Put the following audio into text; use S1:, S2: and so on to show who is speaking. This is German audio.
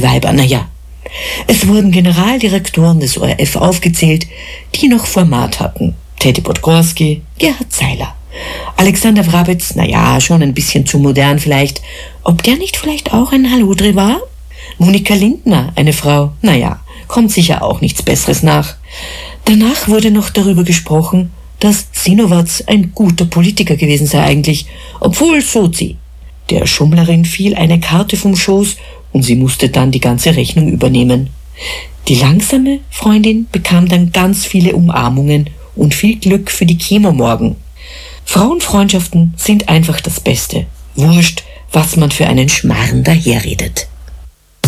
S1: Weiber, naja. Es wurden Generaldirektoren des ORF aufgezählt, die noch Format hatten. Teddy Podgorski, Gerhard Seiler. Alexander Wrabetz, naja, schon ein bisschen zu modern vielleicht. Ob der nicht vielleicht auch ein Halludri war? Monika Lindner, eine Frau, naja, kommt sicher auch nichts Besseres nach. Danach wurde noch darüber gesprochen, dass Sinowatz ein guter Politiker gewesen sei eigentlich, obwohl Sozi. Der Schummlerin fiel eine Karte vom Schoß und sie musste dann die ganze Rechnung übernehmen. Die langsame Freundin bekam dann ganz viele Umarmungen und viel Glück für die Chemo morgen. Frauenfreundschaften sind einfach das Beste. Wurscht, was man für einen Schmarrn daherredet.